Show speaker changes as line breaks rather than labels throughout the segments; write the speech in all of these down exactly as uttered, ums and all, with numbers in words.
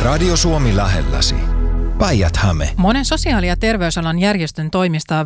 Radio Suomi lähelläsi. Päijät-Häme.
Monen sosiaali- ja terveysalan järjestön toimistaa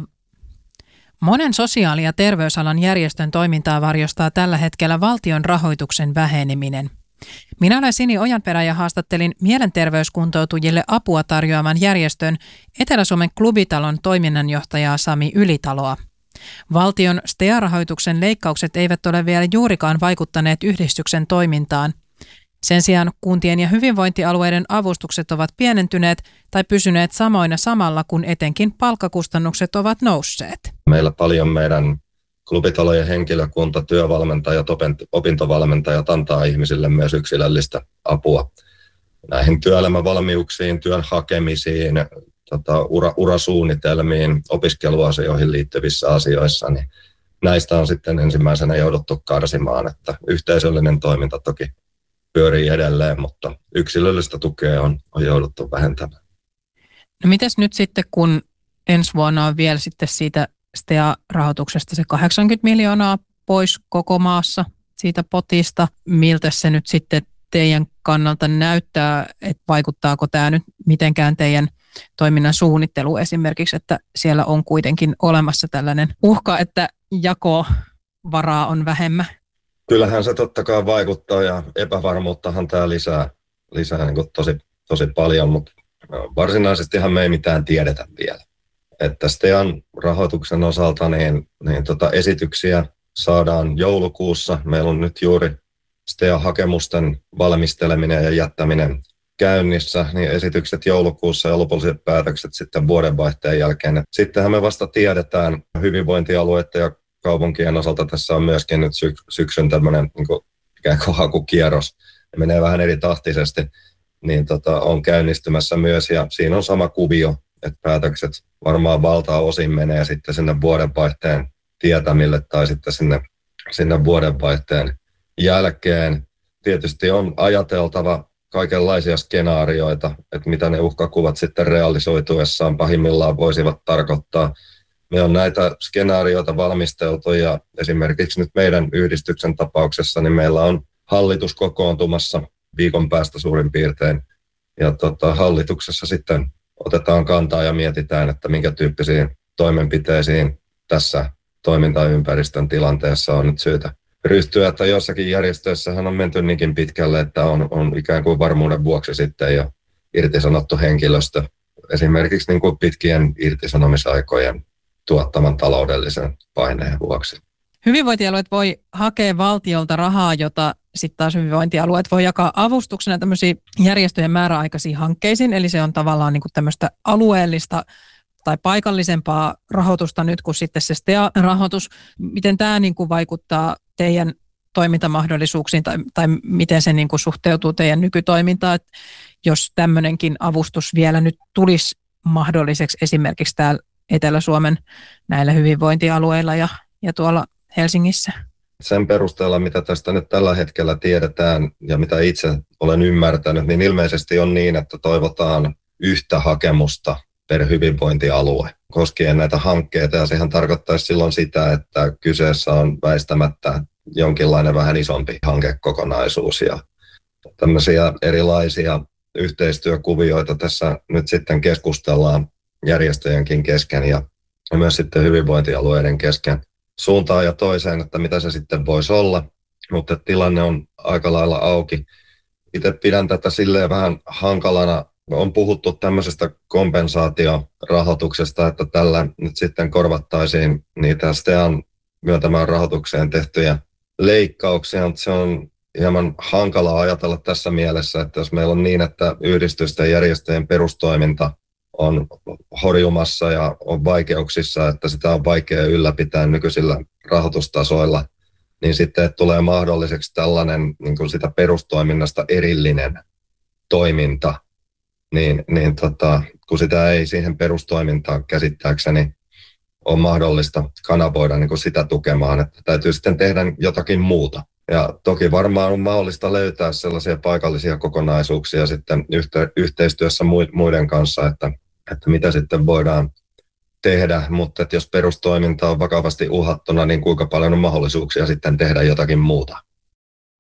Monen sosiaali- ja terveysalan järjestön toimintaa varjostaa tällä hetkellä valtion rahoituksen väheneminen. Minä olen Sini Ojanperä ja haastattelin mielenterveyskuntoutujille apua tarjoavan järjestön Etelä-Suomen Klubitalon toiminnanjohtajaa Sami Ylitaloa. Valtion S T E A-rahoituksen leikkaukset eivät ole vielä juurikaan vaikuttaneet yhdistyksen toimintaan. Sen sijaan kuntien ja hyvinvointialueiden avustukset ovat pienentyneet tai pysyneet samoina samalla, kun etenkin palkkakustannukset ovat nousseet.
Meillä paljon meidän klubitalojen henkilökunta, työvalmentajat, opintovalmentajat antaa ihmisille myös yksilöllistä apua näihin työelämävalmiuksiin, työn hakemisiin, tota, ura, urasuunnitelmiin, opiskeluasioihin liittyvissä asioissa. Niin näistä on sitten ensimmäisenä jouduttu karsimaan, että yhteisöllinen toiminta toki pyörii edelleen, mutta yksilöllistä tukea on, on jouduttu vähentämään.
No mites nyt sitten, kun ensi vuonna on vielä sitten siitä S T E A-rahoituksesta se kahdeksankymmentä miljoonaa pois koko maassa siitä potista, miltä se nyt sitten teidän kannalta näyttää, että vaikuttaako tämä nyt mitenkään teidän toiminnan suunnittelu esimerkiksi, että siellä on kuitenkin olemassa tällainen uhka, että jakovaraa on vähemmän?
Kyllähän se totta kai vaikuttaa ja epävarmuuttahan tämä lisää, lisää niin kuin tosi, tosi paljon, mutta varsinaisestihan me ei mitään tiedetä vielä. Että S T E A:n rahoituksen osalta niin, niin tota esityksiä saadaan joulukuussa. Meillä on nyt juuri S T E A-hakemusten valmisteleminen ja jättäminen käynnissä, niin esitykset joulukuussa ja lopulliset päätökset sitten vuodenvaihteen jälkeen. Sittenhän me vasta tiedetään hyvinvointialueiden ja kaupunkien osalta tässä on myöskin nyt sy- syksyn tämmöinen niin kuin ikään kuin hakukierros. Ne menee vähän eri tahtisesti, niin tota, on käynnistymässä myös ja siinä on sama kuvio, että päätökset varmaan valtaosin menee sitten sinne vuodenvaihteen tietämille tai sitten sinne, sinne vuodenvaihteen jälkeen. Tietysti on ajateltava kaikenlaisia skenaarioita, että mitä ne uhkakuvat sitten realisoituessaan pahimmillaan voisivat tarkoittaa. Me on näitä skenaarioita valmisteltu ja esimerkiksi nyt meidän yhdistyksen tapauksessa niin meillä on hallitus kokoontumassa viikon päästä suurin piirtein. Ja tota, hallituksessa sitten otetaan kantaa ja mietitään, että minkä tyyppisiin toimenpiteisiin tässä toimintaympäristön tilanteessa on nyt syytä ryhtyä. Että jossakin järjestöissähän on menty niinkin pitkälle, että on, on ikään kuin varmuuden vuoksi sitten jo irtisanottu henkilöstö. Esimerkiksi niin kuin pitkien irtisanomisaikojen tuottaman taloudellisen paineen vuoksi.
Hyvinvointialueet voi hakea valtiolta rahaa, jota sitten taas hyvinvointialueet voi jakaa avustuksena tämmöisiin järjestöjen määräaikaisiin hankkeisiin, eli se on tavallaan niin kuin tämmöistä alueellista tai paikallisempaa rahoitusta nyt kuin sitten se S T E A-rahoitus. Miten tämä niin kuin vaikuttaa teidän toimintamahdollisuuksiin tai, tai miten se niin kuin suhteutuu teidän nykytoimintaan, että jos tämmöinenkin avustus vielä nyt tulisi mahdolliseksi esimerkiksi täällä Etelä-Suomen näillä hyvinvointialueilla ja, ja tuolla Helsingissä?
Sen perusteella, mitä tästä nyt tällä hetkellä tiedetään ja mitä itse olen ymmärtänyt, niin ilmeisesti on niin, että toivotaan yhtä hakemusta per hyvinvointialue koskien näitä hankkeita. Ja sehän tarkoittaisi silloin sitä, että kyseessä on väistämättä jonkinlainen vähän isompi hankekokonaisuus. Ja tämmöisiä erilaisia yhteistyökuvioita tässä nyt sitten keskustellaan järjestöjenkin kesken ja myös sitten hyvinvointialueiden kesken suuntaan ja toiseen, että mitä se sitten voisi olla, mutta tilanne on aika lailla auki. Itse pidän tätä silleen vähän hankalana. On puhuttu tämmöisestä kompensaatiorahoituksesta, että tällä nyt sitten korvattaisiin niitä S T E A:n myöntämään rahoitukseen tehtyjä leikkauksia, mutta se on hieman hankalaa ajatella tässä mielessä, että jos meillä on niin, että yhdistysten ja järjestöjen perustoiminta on horjumassa ja on vaikeuksissa, että sitä on vaikea ylläpitää nykyisillä rahoitustasoilla, niin sitten tulee mahdolliseksi tällainen niin kuin sitä perustoiminnasta erillinen toiminta, niin, niin tota, kun sitä ei siihen perustoimintaan käsittääkseni ole mahdollista kanavoida niin kuin sitä tukemaan, että täytyy sitten tehdä jotakin muuta. Ja toki varmaan on mahdollista löytää sellaisia paikallisia kokonaisuuksia sitten yhte, yhteistyössä muiden kanssa, että, että mitä sitten voidaan tehdä, mutta että jos perustoiminta on vakavasti uhattuna, niin kuinka paljon on mahdollisuuksia sitten tehdä jotakin muuta.